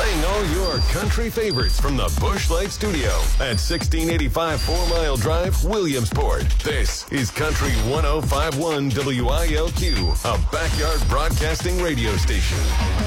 Playing all your country favorites from the Busch Light Studio at 1685 4 Mile Drive, Williamsport. This is Country 105.1 WILQ, a backyard broadcasting radio station.